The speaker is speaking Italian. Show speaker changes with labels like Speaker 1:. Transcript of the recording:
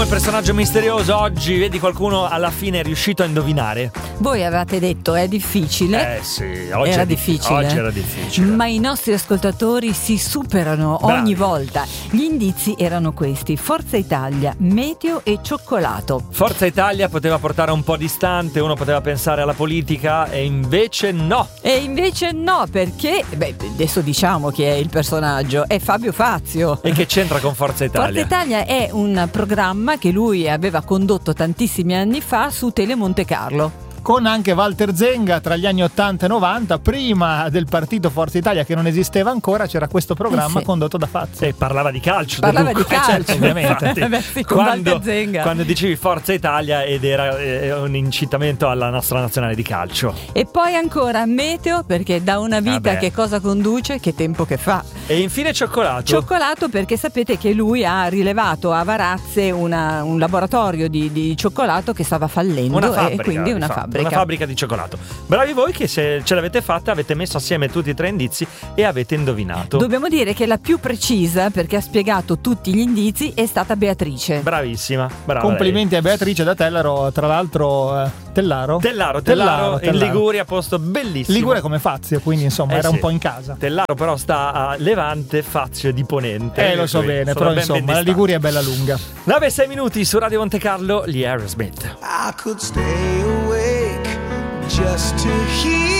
Speaker 1: il personaggio misterioso oggi. Vedi, qualcuno alla fine è riuscito a indovinare.
Speaker 2: Voi avevate detto è difficile.
Speaker 1: Sì, oggi
Speaker 2: era difficile.
Speaker 1: Oggi era difficile.
Speaker 2: Ma i nostri ascoltatori si superano ogni volta. Gli indizi erano questi: Forza Italia, meteo e cioccolato.
Speaker 1: Forza Italia poteva portare un po' distante, uno poteva pensare alla politica e invece no.
Speaker 2: E invece no, perché adesso diciamo chi è il personaggio, è Fabio Fazio.
Speaker 1: E che c'entra con Forza Italia?
Speaker 2: Forza Italia è un programma che lui aveva condotto tantissimi anni fa su Tele Monte Carlo.
Speaker 3: Con anche Walter Zenga tra gli anni 80 e 90, prima del partito Forza Italia che non esisteva ancora, c'era questo programma condotto da Fazio.
Speaker 1: E parlava di calcio.
Speaker 2: Parlava di calcio,
Speaker 1: certo, ovviamente.
Speaker 2: Con Walter Zenga.
Speaker 1: Quando dicevi Forza Italia ed era un incitamento alla nostra nazionale di calcio.
Speaker 2: E poi ancora meteo, perché da una vita che cosa conduce, che tempo che fa.
Speaker 1: E infine cioccolato.
Speaker 2: Cioccolato, perché sapete che lui ha rilevato a Varazze un laboratorio di cioccolato che stava fallendo.
Speaker 1: Una fabbrica,
Speaker 2: e quindi una fabbrica.
Speaker 1: Una fabbrica di cioccolato. Bravi voi che se ce l'avete fatta avete messo assieme tutti e tre indizi e avete indovinato.
Speaker 2: Dobbiamo dire che la più precisa, perché ha spiegato tutti gli indizi, è stata Beatrice.
Speaker 1: Bravissima, brava.
Speaker 3: Complimenti
Speaker 1: lei.
Speaker 3: a Beatrice da Tellaro, tra l'altro Tellaro
Speaker 1: in Liguria, posto bellissimo.
Speaker 3: Liguria come Fazio, quindi insomma era un po' in casa.
Speaker 1: Tellaro però sta a Levante, Fazio è di Ponente.
Speaker 3: Lo so bene, però insomma la Liguria è bella lunga.
Speaker 1: 9-6 minuti su Radio Monte Carlo, gli Aerosmith.
Speaker 4: I could stay awake just to hear